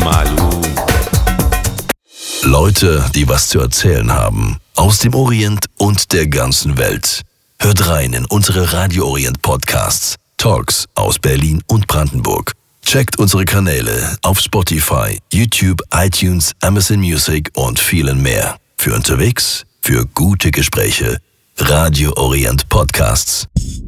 Malum. Leute, die was zu erzählen haben. Aus dem Orient und der ganzen Welt. Hört rein in unsere Radio Orient Podcasts. Talks aus Berlin und Brandenburg. Checkt unsere Kanäle auf Spotify, YouTube, iTunes, Amazon Music und vielen mehr. Für unterwegs, für gute Gespräche. Radio Orient Podcasts.